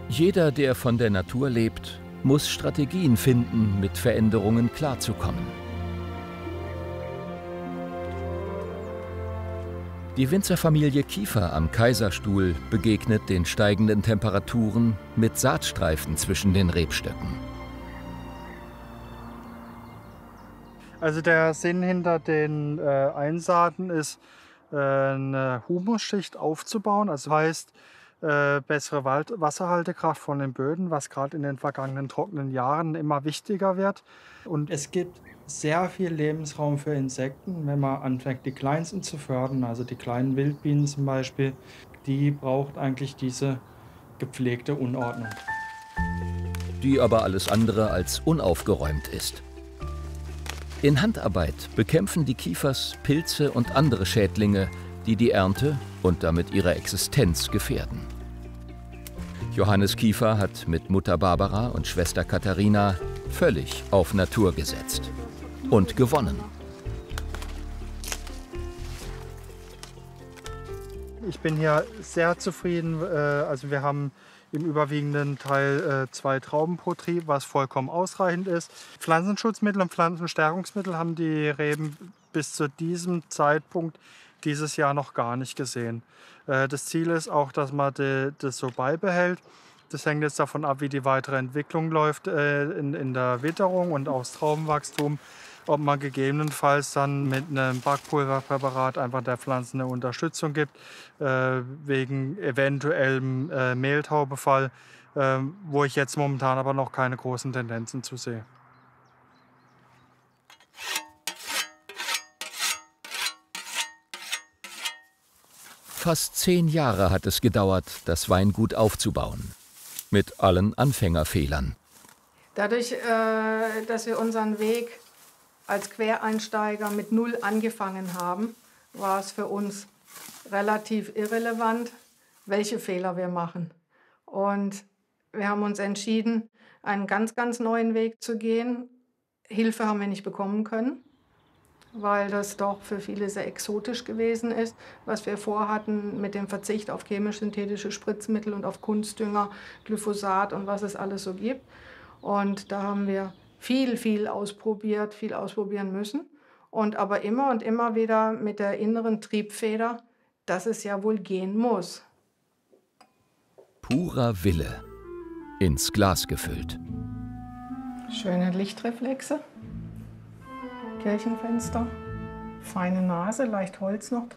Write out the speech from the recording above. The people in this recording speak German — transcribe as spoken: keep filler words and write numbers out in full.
Jeder, der von der Natur lebt, muss Strategien finden, mit Veränderungen klarzukommen. Die Winzerfamilie Kiefer am Kaiserstuhl begegnet den steigenden Temperaturen mit Saatstreifen zwischen den Rebstöcken. Also der Sinn hinter den äh, Einsaaten ist, äh, eine Humusschicht aufzubauen. Also heißt, äh, bessere Wald Wasserhaltekraft von den Böden, was gerade in den vergangenen trockenen Jahren immer wichtiger wird. Und es gibt sehr viel Lebensraum für Insekten, wenn man anfängt, die kleinsten zu fördern, also die kleinen Wildbienen zum Beispiel. Die braucht eigentlich diese gepflegte Unordnung. Die aber alles andere als unaufgeräumt ist. In Handarbeit bekämpfen die Kiefers Pilze und andere Schädlinge, die die Ernte und damit ihre Existenz gefährden. Johannes Kiefer hat mit Mutter Barbara und Schwester Katharina völlig auf Natur gesetzt und gewonnen. Ich bin hier sehr zufrieden. Also wir haben im überwiegenden Teil äh, zwei Trauben pro Trieb, was vollkommen ausreichend ist. Pflanzenschutzmittel und Pflanzenstärkungsmittel haben die Reben bis zu diesem Zeitpunkt dieses Jahr noch gar nicht gesehen. Äh, das Ziel ist auch, dass man de, das so beibehält. Das hängt jetzt davon ab, wie die weitere Entwicklung läuft äh, in, in der Witterung und auch das Traubenwachstum. Ob man gegebenenfalls dann mit einem Backpulverpräparat einfach der Pflanzen eine Unterstützung gibt, äh, wegen eventuellem äh, Mehltaubefall, äh, wo ich jetzt momentan aber noch keine großen Tendenzen zu sehe. Fast zehn Jahre hat es gedauert, das Weingut aufzubauen. Mit allen Anfängerfehlern. Dadurch, äh, dass wir unseren Weg als Quereinsteiger mit Null angefangen haben, war es für uns relativ irrelevant, welche Fehler wir machen. Und wir haben uns entschieden, einen ganz, ganz neuen Weg zu gehen. Hilfe haben wir nicht bekommen können, weil das doch für viele sehr exotisch gewesen ist, was wir vorhatten mit dem Verzicht auf chemisch-synthetische Spritzmittel und auf Kunstdünger, Glyphosat und was es alles so gibt. Und da haben wir viel, viel ausprobiert, viel ausprobieren müssen. Und aber immer und immer wieder mit der inneren Triebfeder, dass es ja wohl gehen muss. Purer Wille. Ins Glas gefüllt. Schöne Lichtreflexe. Kirchenfenster. Feine Nase, leicht Holz noch drin.